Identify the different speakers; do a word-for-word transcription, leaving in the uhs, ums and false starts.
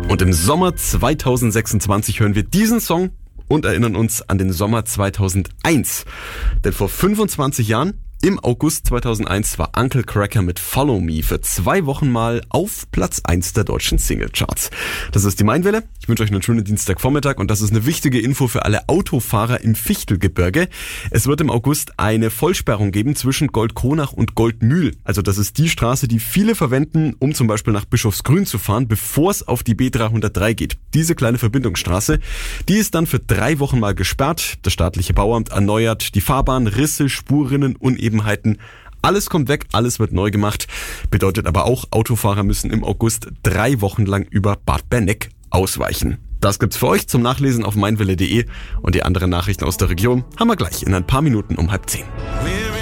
Speaker 1: Und im Sommer zweitausendsechsundzwanzig hören wir diesen Song und erinnern uns an den Sommer zweitausendeins. Denn vor fünfundzwanzig Jahren, im August zweitausendeins, war Uncle Kracker mit Follow Me für zwei Wochen mal auf Platz eins der deutschen Singlecharts. Das ist die Mainwelle. Ich wünsche euch einen schönen Dienstagvormittag und das ist eine wichtige Info für alle Autofahrer im Fichtelgebirge. Es wird im August eine Vollsperrung geben zwischen Goldkronach und Goldmühl. Also das ist die Straße, die viele verwenden, um zum Beispiel nach Bischofsgrün zu fahren, bevor es auf die B dreihundertdrei geht. Diese kleine Verbindungsstraße, die ist dann für drei Wochen mal gesperrt. Das staatliche Bauamt erneuert die Fahrbahn, Risse, Spurrinnen, Unebenheiten. Alles kommt weg, alles wird neu gemacht. Bedeutet aber auch, Autofahrer müssen im August drei Wochen lang über Bad Berneck ausweichen. Das gibt's für euch zum Nachlesen auf meinwelle punkt de und die anderen Nachrichten aus der Region haben wir gleich in ein paar Minuten um halb zehn.